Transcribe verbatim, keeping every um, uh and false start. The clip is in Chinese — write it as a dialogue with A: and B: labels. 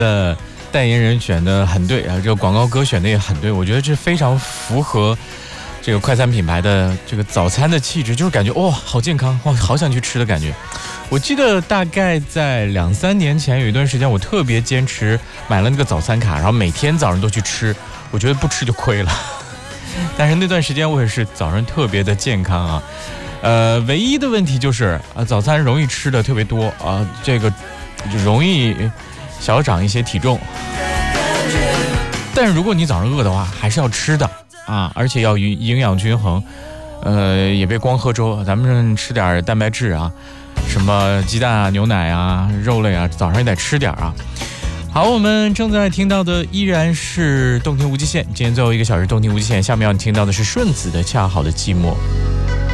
A: 的代言人选的很对啊，这个广告歌选的也很对，我觉得这非常符合这个快餐品牌的这个早餐的气质，就是感觉哇、哦、好健康，哇好想去吃的感觉。我记得大概在两三年前有一段时间，我特别坚持买了那个早餐卡，然后每天早上都去吃，我觉得不吃就亏了。但是那段时间我也是早上特别的健康啊，呃，唯一的问题就是啊，早餐容易吃的特别多啊，这个容易小长一些体重。但是如果你早上饿的话，还是要吃的啊，而且要营营养均衡，呃，也别光喝粥，咱们吃点蛋白质啊，什么鸡蛋啊、牛奶啊、肉类啊，早上也得吃点啊。好，我们正在听到的依然是动听无极限，今天最后一个小时动听无极限，下面要听到的是顺子的《恰好的寂寞》。